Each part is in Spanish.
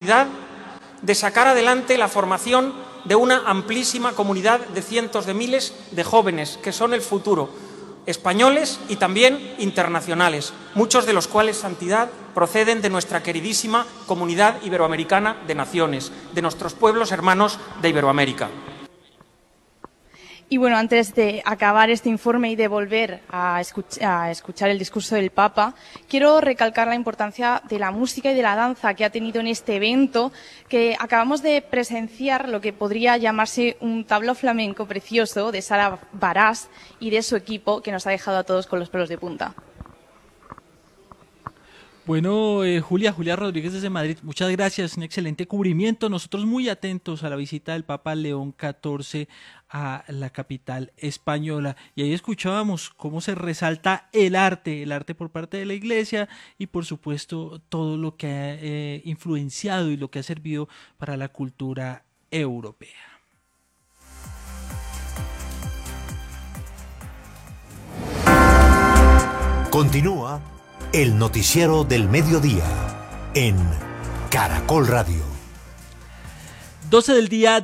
responsabilidad de sacar adelante la formación de una amplísima comunidad de cientos de miles de jóvenes que son el futuro, españoles y también internacionales, muchos de los cuales, Santidad, proceden de nuestra queridísima comunidad iberoamericana de naciones, de nuestros pueblos hermanos de Iberoamérica. Y bueno, antes de acabar este informe y de volver a escuchar el discurso del Papa, quiero recalcar la importancia de la música y de la danza que ha tenido en este evento, que acabamos de presenciar lo que podría llamarse un tablao flamenco precioso de Sara Barás y de su equipo, que nos ha dejado a todos con los pelos de punta. Bueno, Julia Rodríguez desde Madrid, muchas gracias, un excelente cubrimiento. Nosotros muy atentos a la visita del Papa León XIV a la capital española. Y ahí escuchábamos cómo se resalta el arte por parte de la Iglesia y por supuesto todo lo que ha influenciado y lo que ha servido para la cultura europea. Continúa el noticiero del mediodía en Caracol Radio. 12 del día,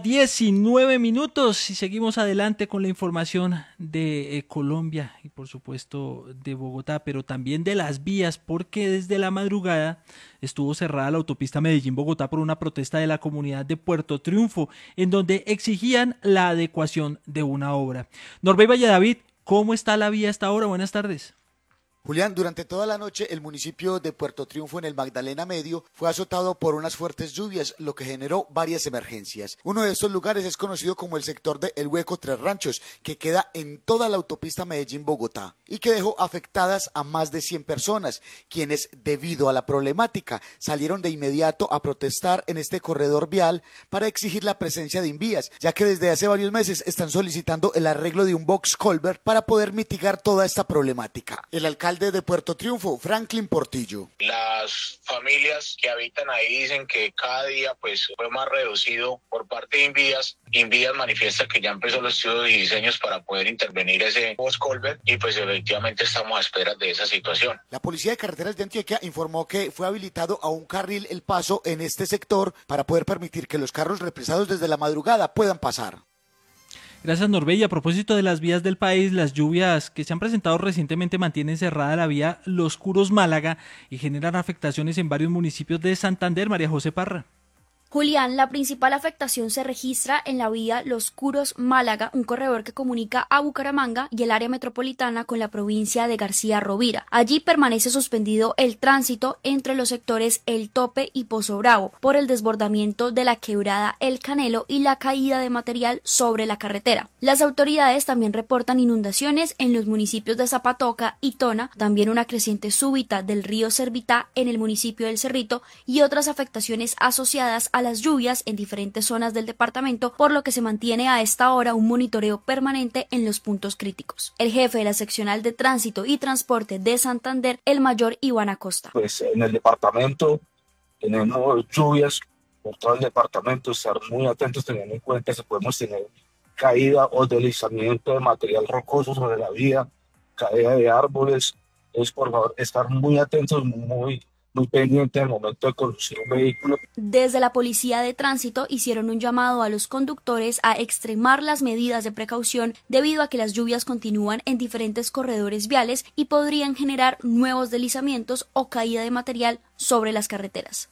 19 minutos y seguimos adelante con la información de Colombia y por supuesto de Bogotá, pero también de las vías, porque desde la madrugada estuvo cerrada la autopista Medellín-Bogotá por una protesta de la comunidad de Puerto Triunfo, en donde exigían la adecuación de una obra. Norbey Valladavid, ¿cómo está la vía a esta hora? Buenas tardes. Julián, durante toda la noche el municipio de Puerto Triunfo en el Magdalena Medio fue azotado por unas fuertes lluvias, lo que generó varias emergencias. Uno de estos lugares es conocido como el sector de El Hueco Tres Ranchos, que queda en toda la autopista Medellín-Bogotá y que dejó afectadas a más de 100 personas, quienes debido a la problemática salieron de inmediato a protestar en este corredor vial para exigir la presencia de invías, ya que desde hace varios meses están solicitando el arreglo de un box culvert para poder mitigar toda esta problemática. El alcalde de Puerto Triunfo, Franklin Portillo. Las familias que habitan ahí dicen que cada día pues fue más reducido por parte de Invías. Invías manifiesta que ya empezó los estudios y diseños para poder intervenir ese box culvert y pues efectivamente estamos a esperas de esa situación. La Policía de Carreteras de Antioquia informó que fue habilitado a un carril el paso en este sector para poder permitir que los carros represados desde la madrugada puedan pasar. Gracias, Norbey. A propósito de las vías del país, las lluvias que se han presentado recientemente mantienen cerrada la vía Los Curos Málaga y generan afectaciones en varios municipios de Santander. María José Parra. Julián, la principal afectación se registra en la vía Los Curos Málaga, un corredor que comunica a Bucaramanga y el área metropolitana con la provincia de García Rovira. Allí permanece suspendido el tránsito entre los sectores El Tope y Pozo Bravo por el desbordamiento de la quebrada El Canelo y la caída de material sobre la carretera. Las autoridades también reportan inundaciones en los municipios de Zapatoca y Tona, también una creciente súbita del río Servitá en el municipio del Cerrito y otras afectaciones asociadas a las lluvias en diferentes zonas del departamento, por lo que se mantiene a esta hora un monitoreo permanente en los puntos críticos. El jefe de la seccional de tránsito y transporte de Santander, el mayor Iván Acosta. Pues en el departamento tenemos lluvias por todo el departamento, estar muy atentos teniendo en cuenta que podemos tener caída o deslizamiento de material rocoso sobre la vía, caída de árboles. Entonces, por favor, estar muy atentos, muy pendiente al momento de conducir un vehículo. Desde la Policía de Tránsito hicieron un llamado a los conductores a extremar las medidas de precaución debido a que las lluvias continúan en diferentes corredores viales y podrían generar nuevos deslizamientos o caída de material sobre las carreteras.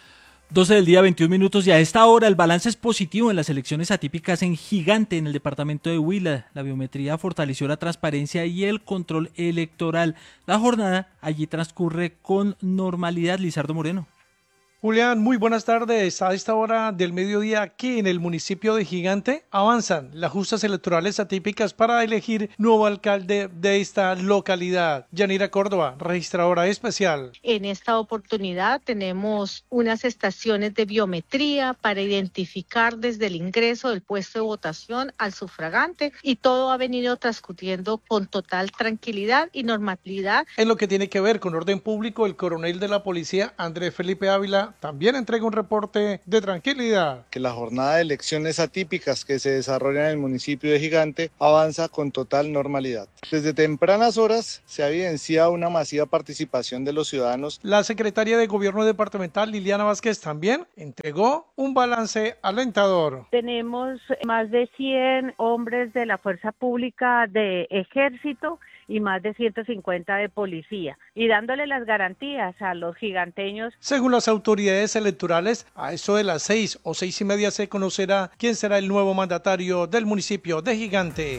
12 del día, 21 minutos y a esta hora el balance es positivo en las elecciones atípicas en Gigante en el departamento de Huila. La biometría fortaleció la transparencia y el control electoral. La jornada allí transcurre con normalidad. Lizardo Moreno. Julián, muy buenas tardes. A esta hora del mediodía aquí en el municipio de Gigante avanzan las justas electorales atípicas para elegir nuevo alcalde de esta localidad. Yanira Córdoba, registradora especial. En esta oportunidad tenemos unas estaciones de biometría para identificar desde el ingreso del puesto de votación al sufragante y todo ha venido transcurriendo con total tranquilidad y normalidad. En lo que tiene que ver con orden público, el coronel de la policía, Andrés Felipe Ávila, Colombia también entrega un reporte de tranquilidad. Que la jornada de elecciones atípicas que se desarrolla en el municipio de Gigante avanza con total normalidad. Desde tempranas horas se ha evidenciado una masiva participación de los ciudadanos. La secretaria de Gobierno departamental, Liliana Vázquez, también entregó un balance alentador. Tenemos más de 100 hombres de la Fuerza Pública de Ejército y más de 150 de policía, y dándole las garantías a los giganteños. Según las autoridades electorales, a eso de las 6 o 6:30 se conocerá quién será el nuevo mandatario del municipio de Gigante.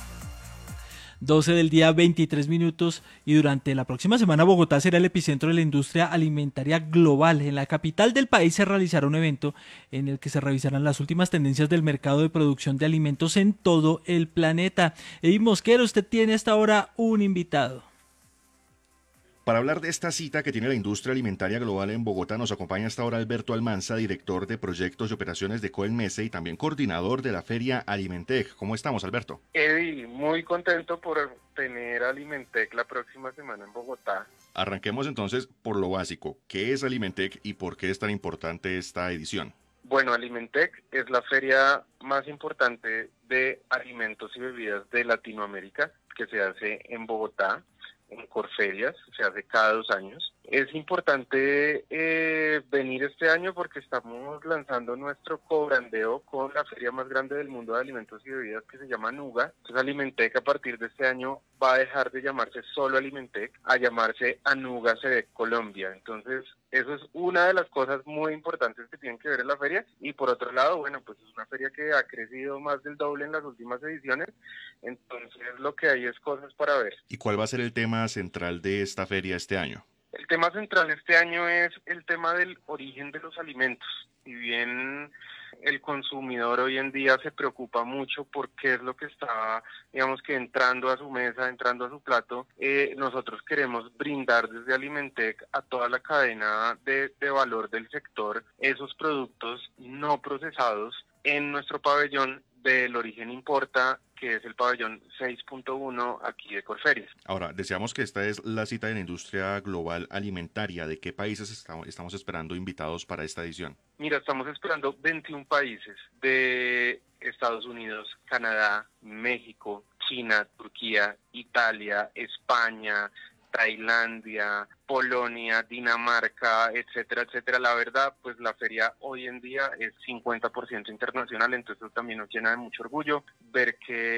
12 del día, 23 minutos, y durante la próxima semana Bogotá será el epicentro de la industria alimentaria global. En la capital del país se realizará un evento en el que se revisarán las últimas tendencias del mercado de producción de alimentos en todo el planeta. Edith Mosquera, usted tiene hasta ahora un invitado. Para hablar de esta cita que tiene la industria alimentaria global en Bogotá, nos acompaña hasta ahora Alberto Almanza, director de proyectos y operaciones de Coelmese y también coordinador de la feria Alimentec. ¿Cómo estamos, Alberto? Eddie, muy contento por tener Alimentec la próxima semana en Bogotá. Arranquemos entonces por lo básico. ¿Qué es Alimentec y por qué es tan importante esta edición? Bueno, Alimentec es la feria más importante de alimentos y bebidas de Latinoamérica que se hace en Bogotá, en Corferias, se hace cada 2 años. Es importante venir este año porque estamos lanzando nuestro cobrandeo con la feria más grande del mundo de alimentos y bebidas que se llama Nuga. Entonces Alimentec a partir de este año va a dejar de llamarse solo Alimentec a llamarse Anuga CD Colombia. Entonces eso es una de las cosas muy importantes que tienen que ver en la feria. Y por otro lado, bueno, pues es una feria que ha crecido más del doble en las últimas ediciones. Entonces lo que hay es cosas para ver. ¿Y cuál va a ser el tema central de esta feria este año? El tema central este año es el tema del origen de los alimentos. Si bien el consumidor hoy en día se preocupa mucho por qué es lo que está, digamos que entrando a su mesa, entrando a su plato, nosotros queremos brindar desde Alimentec a toda la cadena de valor del sector esos productos no procesados en nuestro pabellón del Origen Importa, que es el pabellón 6.1 aquí de Corferias. Ahora, deseamos que esta es la cita de la industria global alimentaria. ¿De qué países estamos esperando invitados para esta edición? Mira, estamos esperando 21 países de Estados Unidos, Canadá, México, China, Turquía, Italia, España, Tailandia, Polonia, Dinamarca, etcétera, etcétera. La verdad, pues la feria hoy en día es 50% internacional, entonces eso también nos llena de mucho orgullo ver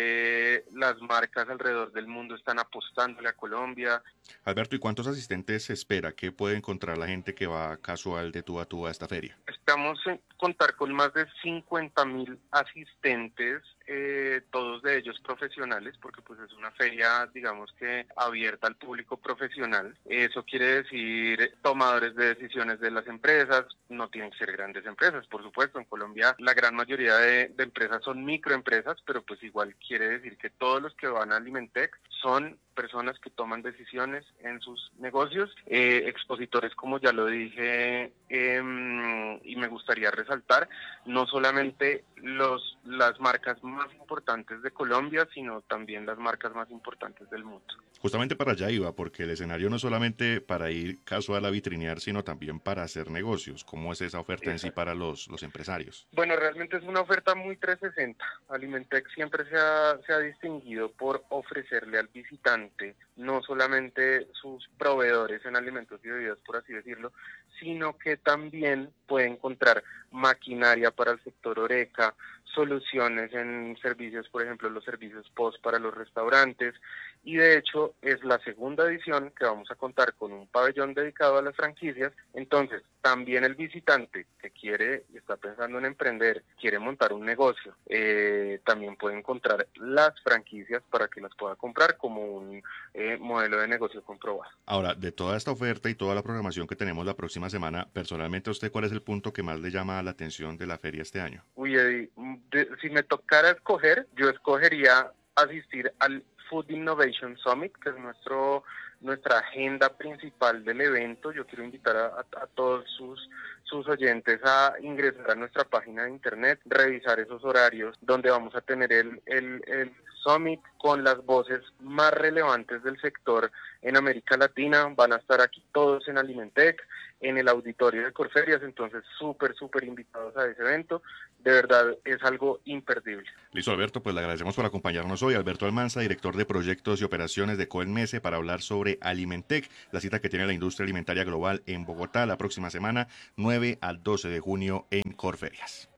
que las marcas alrededor del mundo están apostándole a Colombia. Alberto, ¿y cuántos asistentes se espera? ¿Qué puede encontrar la gente que va casual de tú a esta feria? Estamos en contar con más de 50,000 asistentes, todos de ellos profesionales, porque pues es una feria, digamos que abierta al público profesional. Eso quiere decir tomadores de decisiones de las empresas, no tienen que ser grandes empresas, por supuesto. En Colombia la gran mayoría de empresas son microempresas, pero pues igual quiere decir que todos los que van a Alimentec son personas que toman decisiones en sus negocios, expositores, como ya lo dije, y me gustaría resaltar, no solamente las marcas más importantes de Colombia, sino también las marcas más importantes del mundo. Justamente para allá iba, porque el escenario no es solamente para ir casual a vitrinear, sino también para hacer negocios. ¿Cómo es esa oferta en sí para los empresarios? Bueno, realmente es una oferta muy 360. Alimentec siempre se ha distinguido por ofrecerle al visitante no solamente sus proveedores en alimentos y bebidas, por así decirlo, sino que también puede encontrar maquinaria para el sector Horeca, soluciones en servicios, por ejemplo, los servicios POS para los restaurantes, y de hecho es la segunda edición que vamos a contar con un pabellón dedicado a las franquicias. Entonces, también el visitante que quiere y está pensando en emprender, quiere montar un negocio, también puede encontrar las franquicias para que las pueda comprar como un modelo de negocio comprobado. Ahora, de toda esta oferta y toda la programación que tenemos la próxima semana, personalmente, ¿a usted cuál es el punto que más le llama la atención de la feria este año? Uy, Eddie, si me tocara escoger, yo escogería asistir al Food Innovation Summit, que es nuestra agenda principal del evento. Yo quiero invitar a todos sus oyentes a ingresar a nuestra página de internet, revisar esos horarios donde vamos a tener el Summit con las voces más relevantes del sector en América Latina. Van a estar aquí todos en Alimentec. en el auditorio de Corferias, entonces súper invitados a ese evento, de verdad es algo imperdible. Listo, Alberto, pues le agradecemos por acompañarnos hoy. Alberto Almanza, director de proyectos y operaciones de Coelmese, para hablar sobre Alimentec, la cita que tiene la industria alimentaria global en Bogotá la próxima semana, 9 al 12 de junio en Corferias.